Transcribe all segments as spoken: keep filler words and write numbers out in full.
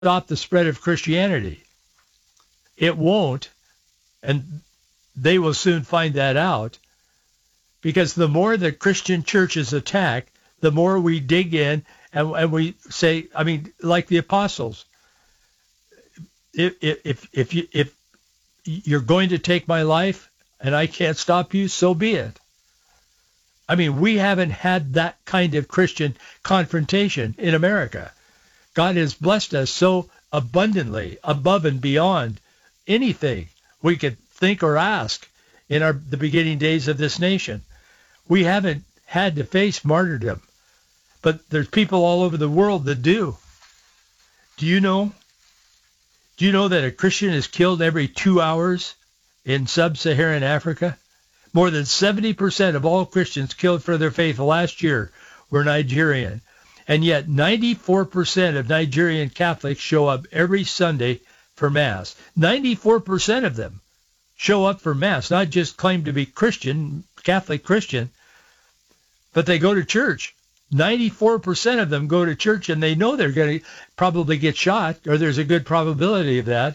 stop the spread of Christianity. It won't, and they will soon find that out, because the more the Christian church is attacked, the more we dig in and, and we say, I mean, like the apostles, if if if you if you're going to take my life and I can't stop you, so be it. I mean, we haven't had that kind of Christian confrontation in America. God has blessed us so abundantly, above and beyond anything we could think or ask in our the beginning days of this nation. We haven't had to face martyrdom, but there's people all over the world that do. Do you know? Do you know that a Christian is killed every two hours in sub-Saharan Africa? More than seventy percent of all Christians killed for their faith last year were Nigerian. And yet ninety-four percent of Nigerian Catholics show up every Sunday for Mass. ninety-four percent of them show up for Mass, not just claim to be Christian, Catholic Christian, but they go to church. ninety-four percent of them go to church, and they know they're going to probably get shot, or there's a good probability of that.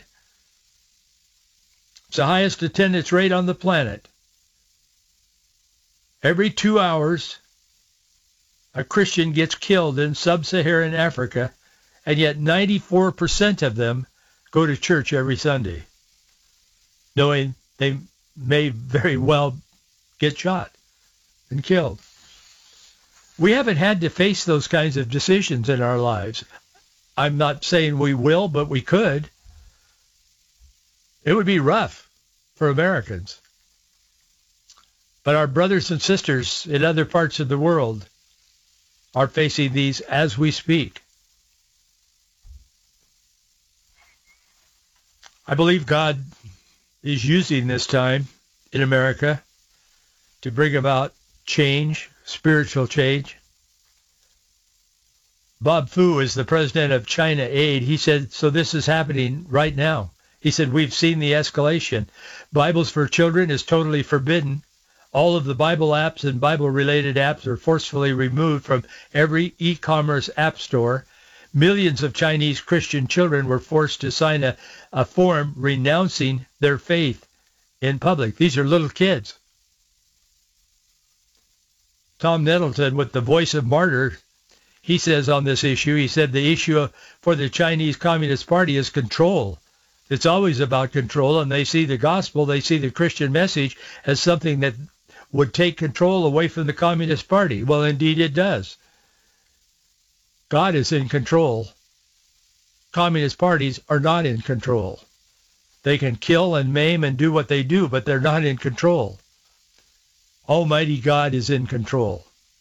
It's the highest attendance rate on the planet. Every two hours, a Christian gets killed in sub-Saharan Africa, and yet ninety-four percent of them go to church every Sunday, knowing they may very well get shot and killed. We haven't had to face those kinds of decisions in our lives. I'm not saying we will, but we could. It would be rough for Americans. But our brothers and sisters in other parts of the world are facing these as we speak. I believe God is using this time in America to bring about change, spiritual change. Bob Fu is the president of China Aid. He said, so this is happening right now. He said, we've seen the escalation. Bibles for children is totally forbidden. All of the Bible apps and Bible-related apps are forcefully removed from every e-commerce app store. Millions of Chinese Christian children were forced to sign a, a form renouncing their faith in public. These are little kids. Tom Nettleton, with the Voice of Martyr, he says on this issue, he said the issue for the Chinese Communist Party is control. It's always about control, and they see the gospel, they see the Christian message as something that would take control away from the Communist Party. Well, indeed it does. God is in control. Communist parties are not in control. They can kill and maim and do what they do, but they're not in control. Almighty God is in control.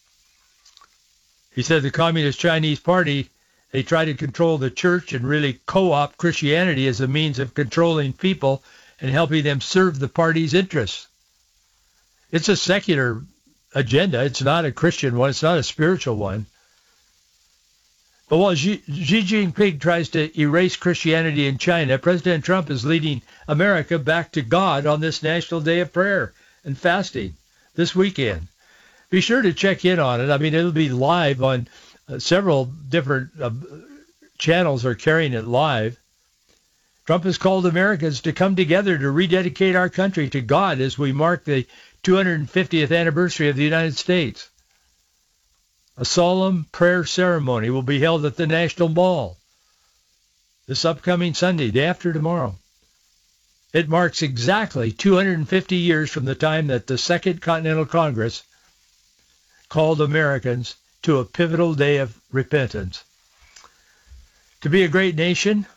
He said the Communist Chinese Party, they try to control the church and really co-opt Christianity as a means of controlling people and helping them serve the party's interests. It's a secular agenda. It's not a Christian one. It's not a spiritual one. But while Xi, Xi Jinping tries to erase Christianity in China, President Trump is leading America back to God on this National Day of Prayer and Fasting this weekend. Be sure to check in on it. I mean, it'll be live on uh, several different uh, channels are carrying it live. Trump has called Americans to come together to rededicate our country to God as we mark the two hundred fiftieth anniversary of the United States. A solemn prayer ceremony will be held at the National Mall this upcoming Sunday, day after tomorrow. It marks exactly two hundred fifty years from the time that the Second Continental Congress called Americans to a pivotal day of repentance. To be a great nation,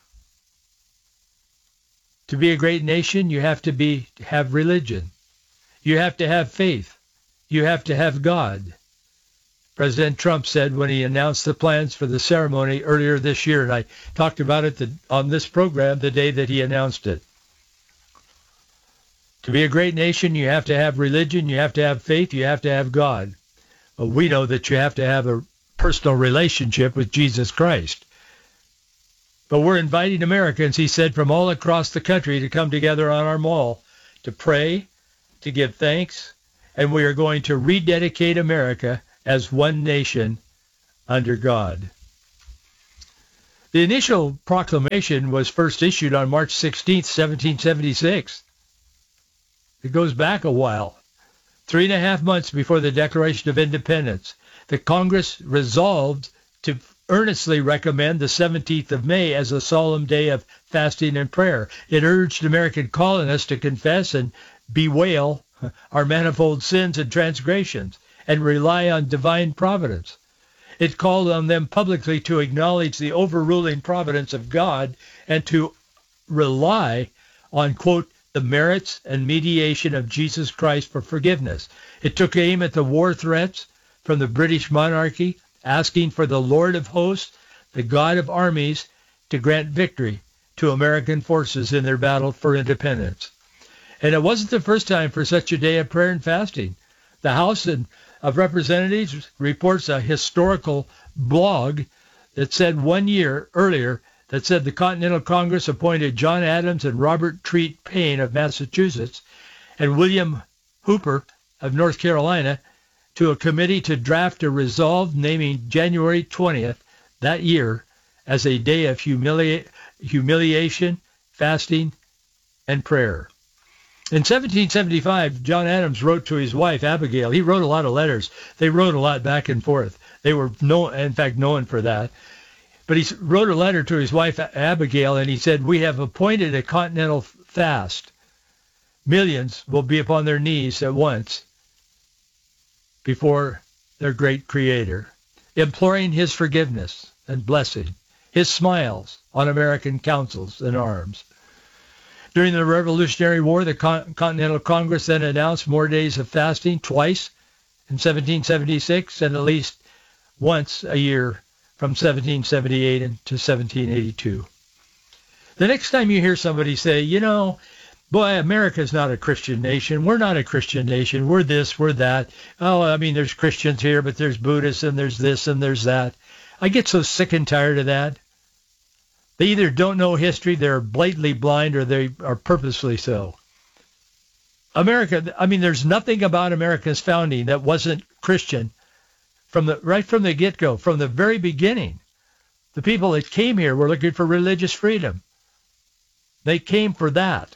to be a great nation, you have to be have religion. You have to have faith. You have to have God. President Trump said when he announced the plans for the ceremony earlier this year, and I talked about it the, on this program the day that he announced it. To be a great nation, you have to have religion, you have to have faith, you have to have God. But we know that you have to have a personal relationship with Jesus Christ. But we're inviting Americans, he said, from all across the country to come together on our mall to pray, to give thanks, and we are going to rededicate America as one nation under God. The initial proclamation was first issued on March sixteenth, seventeen seventy-six. It goes back a while. Three and a half months before the Declaration of Independence, the Congress resolved to earnestly recommend the seventeenth of May as a solemn day of fasting and prayer. It urged American colonists to confess and bewail our manifold sins and transgressions and rely on divine providence. It called on them publicly to acknowledge the overruling providence of God and to rely on, quote, the merits and mediation of Jesus Christ for forgiveness. It took aim at the war threats from the British monarchy, asking for the Lord of hosts, the God of armies, to grant victory to American forces in their battle for independence. And it wasn't the first time for such a day of prayer and fasting. The House of Representatives reports a historical blog that said one year earlier that said the Continental Congress appointed John Adams and Robert Treat Paine of Massachusetts and William Hooper of North Carolina to a committee to draft a resolve naming January twentieth that year as a day of humilia- humiliation, fasting, and prayer. In seventeen seventy-five, John Adams wrote to his wife, Abigail. He wrote a lot of letters. They wrote a lot back and forth. They were, no, in fact, known for that. But he wrote a letter to his wife, Abigail, and he said, we have appointed a continental fast. Millions will be upon their knees at once before their great Creator, imploring his forgiveness and blessing, his smiles on American councils and arms. During the Revolutionary War, the Con- Continental Congress then announced more days of fasting twice in seventeen seventy-six and at least once a year from seventeen seventy-eight to seventeen eighty-two. The next time you hear somebody say, you know, boy, America's not a Christian nation. We're not a Christian nation. We're this, we're that. Oh, I mean, there's Christians here, but there's Buddhists and there's this and there's that. I get so sick and tired of that. They either don't know history, they're blatantly blind, or they are purposely so. America, I mean, there's nothing about America's founding that wasn't Christian from the right from the get-go, from the very beginning. The people that came here were looking for religious freedom. They came for that.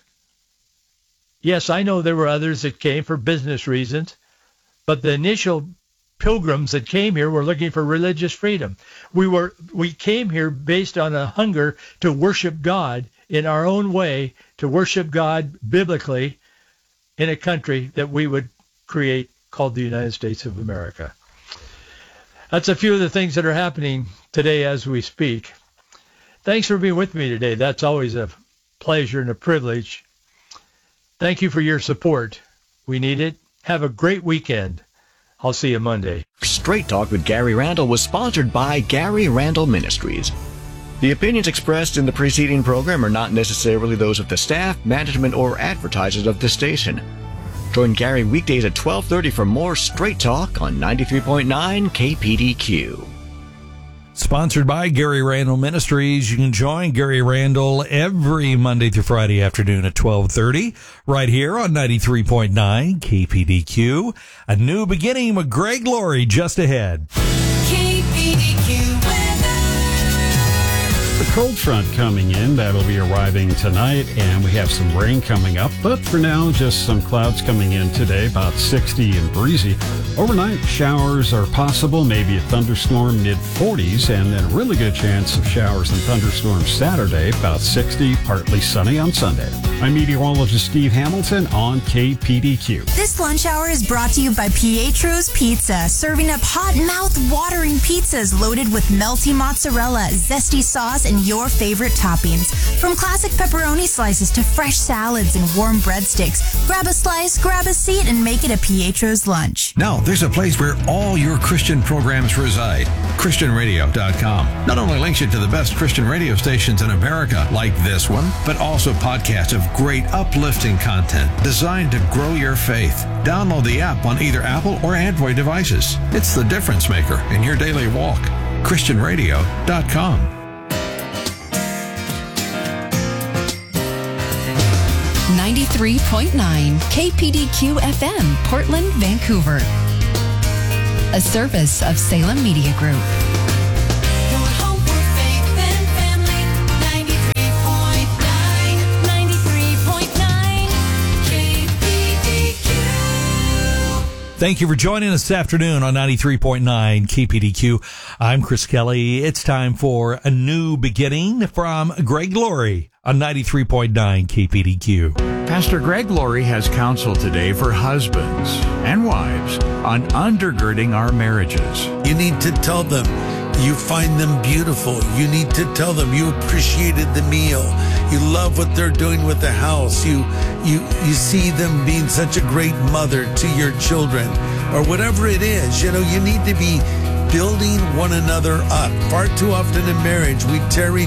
Yes, I know there were others that came for business reasons, but the initial pilgrims that came here were looking for religious freedom. We were we came here based on a hunger to worship God in our own way, to worship God biblically in a country that we would create called the United States of America. That's a few of the things that are happening today as we speak. Thanks for being with me today. That's always a pleasure and a privilege. Thank you for your support. We need it. Have a great weekend. I'll see you Monday. Straight Talk with Gary Randall was sponsored by Gary Randall Ministries. The opinions expressed in the preceding program are not necessarily those of the staff, management, or advertisers of the station. Join Gary weekdays at twelve thirty for more Straight Talk on ninety-three point nine K P D Q. Sponsored by Gary Randall Ministries. You can join Gary Randall every Monday through Friday afternoon at twelve thirty right here on ninety-three point nine K P D Q. A new beginning with Greg Laurie just ahead. K P D Q The cold front coming in, that'll be arriving tonight, and we have some rain coming up. But for now, just some clouds coming in today, about sixty and breezy. Overnight, showers are possible, maybe a thunderstorm mid forties, and then a really good chance of showers and thunderstorms Saturday, about sixty, partly sunny on Sunday. I'm meteorologist Steve Hamilton on K P D Q. This lunch hour is brought to you by Pietro's Pizza, serving up hot mouth-watering pizzas loaded with melty mozzarella, zesty sauce, and your favorite toppings. From classic pepperoni slices to fresh salads and warm breadsticks, grab a slice, grab a seat, and make it a Pietro's lunch. Now, there's a place where all your Christian programs reside. Christian Radio dot com not only links you to the best Christian radio stations in America, like this one, but also podcasts of great uplifting content designed to grow your faith. Download the app on either Apple or Android devices. It's the difference maker in your daily walk. Christian Radio dot com. ninety-three point nine K P D Q F M, Portland, Vancouver. A service of Salem Media Group. Your home for faith and Thank you for joining us this afternoon on ninety-three point nine K P D Q. I'm Chris Kelly. It's time for a new beginning from Greg Laurie on ninety-three point nine K P D Q. Pastor Greg Laurie has counsel today for husbands and wives on undergirding our marriages. You need to tell them you find them beautiful. You need to tell them you appreciated the meal. You love what they're doing with the house. You you you see them being such a great mother to your children, or whatever it is. You know, you need to be building one another up. Far too often in marriage, we tear